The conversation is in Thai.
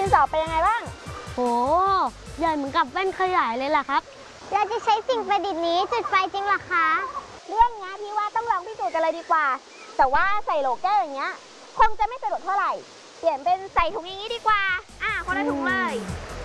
สอบเป็นยังไงบ้างโหใหญ่เหมือนกับแว่นขยายเลยล่ะครับเราจะใช้สิ่งประดิษฐ์นี้จุดไฟจริงหรอคะเรื่องนี้พี่ว่าต้องลองพิสูจน์กันเลยดีกว่าแต่ว่าใส่โหลแก้วอย่างเงี้ยคงจะไม่สะดวกเท่าไหร่เปลี่ยนเป็นใส่ถุงอย่างนี้ดีกว่าคนละถุงเลย